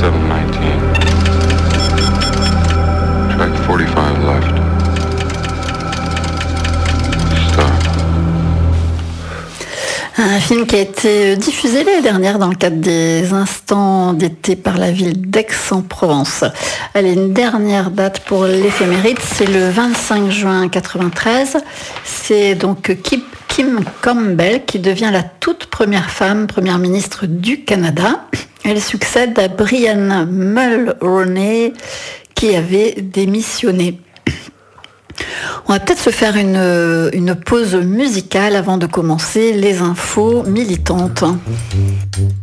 7:19. Track 45 left. Start. Un film qui a été diffusé l'année dernière dans le cadre des instants d'été par la ville d'Aix-en-Provence. Allez, une dernière date pour l'éphéméride, c'est le 25 juin 93. C'est donc Kim Campbell qui devient la toute première femme première ministre du Canada. Elle succède à Brianna Mulroney qui avait démissionné. On va peut-être se faire une pause musicale avant de commencer les infos militantes.